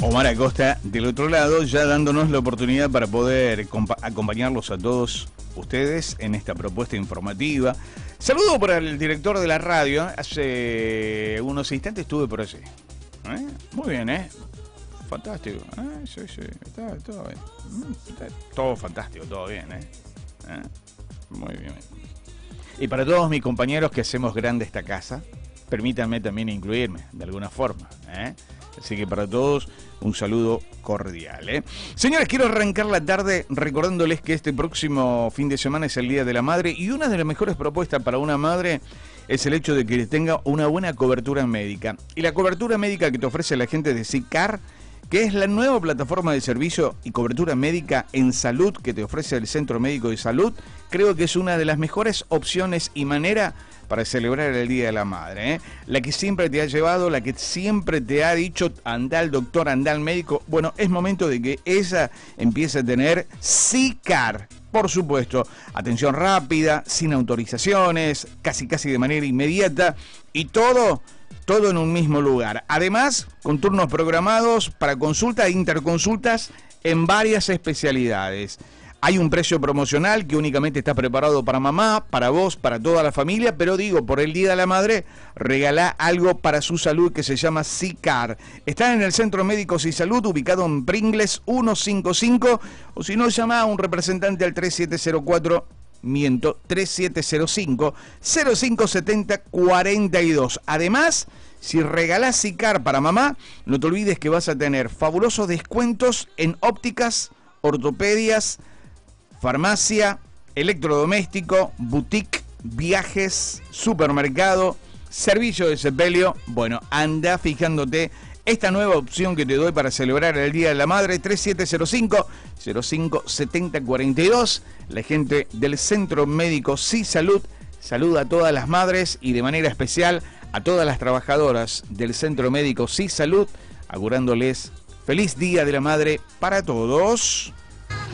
Omar Acosta del otro lado, ya dándonos la oportunidad para poder acompañarlos a todos ustedes en esta propuesta informativa. Saludo para el director de la radio. Hace unos instantes estuve por allí. Muy bien, fantástico. Sí, está todo bien. Está todo fantástico, todo bien, Muy bien. Y para todos mis compañeros que hacemos grande esta casa, permítanme también incluirme de alguna forma, Así que para todos un saludo cordial, Señores, quiero arrancar la tarde recordándoles que este próximo fin de semana es el Día de la Madre, y una de las mejores propuestas para una madre es el hecho de que tenga una buena cobertura médica. Y la cobertura médica que te ofrece la gente de SICAR, que es la nueva plataforma de servicio y cobertura médica en salud que te ofrece el Centro Médico de Salud, creo que es una de las mejores opciones y manera para celebrar el Día de la Madre, La que siempre te ha llevado, la que siempre te ha dicho, anda al doctor, anda al médico. Bueno, es momento de que esa empiece a tener SICAR. Por supuesto, atención rápida, sin autorizaciones, casi de manera inmediata, y todo en un mismo lugar. Además, con turnos programados para consulta e interconsultas en varias especialidades. Hay un precio promocional que únicamente está preparado para mamá, para vos, para toda la familia, pero digo, por el Día de la Madre, regalá algo para su salud que se llama SICAR. Está en el Centro Médico y Salud, ubicado en Pringles 155, o si no, llama a un representante al 3705 0570 42. Además, si regalás SICAR para mamá, no te olvides que vas a tener fabulosos descuentos en ópticas, ortopedias, farmacia, electrodoméstico, boutique, viajes, supermercado, servicio de sepelio. Bueno, anda fijándote esta nueva opción que te doy para celebrar el Día de la Madre, 3705 0570 42. La gente del Centro Médico Salud saluda a todas las madres y de manera especial a todas las trabajadoras del Centro Médico Salud, augurándoles feliz Día de la Madre para todos.